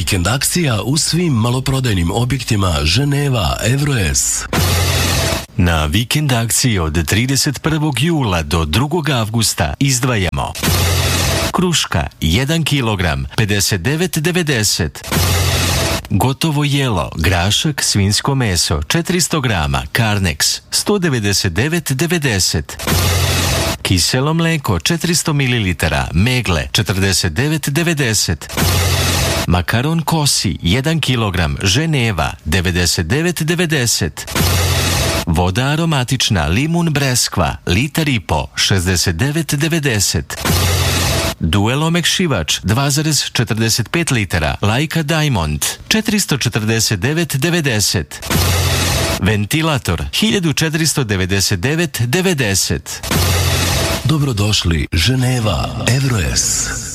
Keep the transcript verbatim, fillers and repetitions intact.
Vikend akcija u svim maloprodajnim objektima Ženeva Evroes. Na vikend akciji od trideset prvog jula do drugog avgusta izdvajamo kruška jedan kilogram pedeset devet devedeset, gotovo jelo, grašak, svinjsko meso četiristo grama, Carnex sto devedeset devet devedeset, kiselo mleko četiristo mililitara, Megle četrdeset devet devedeset, makaron kosi jedan kilogram, Ženeva devedeset devet devedeset, voda aromatična limun breskva litar i po šezdeset devet devedeset, Duel omekšivač dva zarez četrdeset pet litara, Leica Diamond četiristo četrdeset devet devedeset, ventilator hiljadu četiristo devedeset devet devedeset. Dobrodošli Ženeva Evroes.